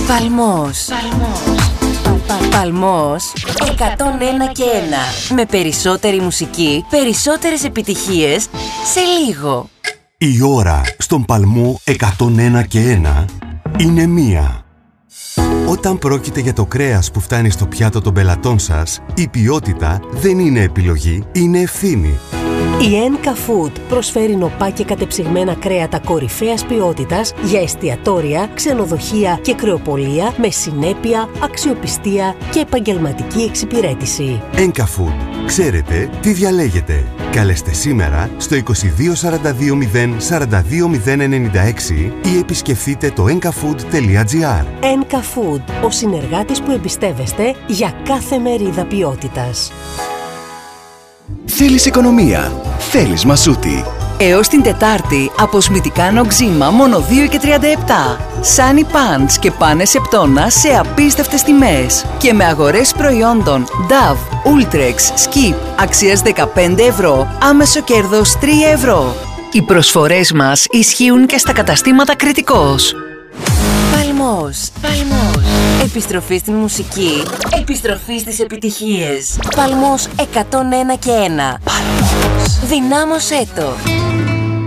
Παλμός. Παλμός 101 και 1. Με περισσότερη μουσική, περισσότερες επιτυχίες σε λίγο. Η ώρα στον Παλμό 101 και 1 είναι 1. Όταν πρόκειται για το κρέας που φτάνει στο πιάτο των πελατών σας, η ποιότητα δεν είναι επιλογή, είναι ευθύνη. Η Enka Food προσφέρει νοπά και κατεψυγμένα κρέατα κορυφαίας ποιότητας για εστιατόρια, ξενοδοχεία και κρεοπολία με συνέπεια, αξιοπιστία και επαγγελματική εξυπηρέτηση. Enka Food. Ξέρετε τι διαλέγετε. Καλέστε σήμερα στο 2242 042 096 ή επισκεφτείτε το enkafood.gr. Enka Food, ο συνεργάτης που εμπιστεύεστε για κάθε μερίδα ποιότητας. Θέλεις οικονομία, θέλεις Μασούτη. Έως την Τετάρτη, αποσμητικά νοξίμα μόνο 2,37. Σάνι Pants και πάνες σε πτώνα σε απίστευτες τιμές. Και με αγορές προϊόντων Dove, Ultrex, Skip αξίας 15 ευρώ, άμεσο κέρδος 3 ευρώ. Οι προσφορές μας ισχύουν και στα καταστήματα Κρητικός. Παλμός. Επιστροφή στην μουσική, επιστροφή στις επιτυχίες. Παλμός 101 και 1. Παλμός. Δυνάμωσέ το.